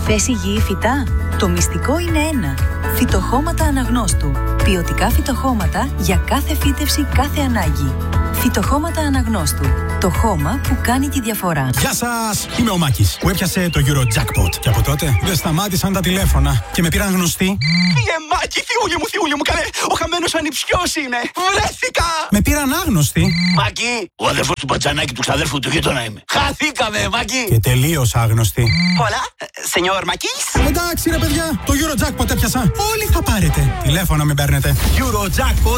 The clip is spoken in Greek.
Θες υγιή φυτά? Το μυστικό είναι ένα. Φυτοχώματα Αναγνώστου. Ποιοτικά φυτοχώματα για κάθε φύτευση, κάθε ανάγκη. Φυτοχώματα Αναγνώστου. Το χώμα που κάνει τη διαφορά. Γεια σας! Είμαι ο Μάκης που έπιασε το Eurojackpot. Και από τότε δεν σταμάτησαν τα τηλέφωνα και με πήραν γνωστοί. Μάκη, θειούλη μου, καλέ! Ο χαμένος ανιψιός είναι! Βρέθηκα! Με πήραν άγνωστοι. Μάκη, ο αδερφός του πατσανάκι του ξαδέρφου του γείτονα είμαι. Χαθήκαμε, Μάκη! Και τελείως άγνωστοι. Hola, señor Makis. Εντάξει ρε παιδιά, το Eurojackpot έπιασα. Όλοι θα πάρετε. Τηλέφωνα με παίρνετε. Eurojackpot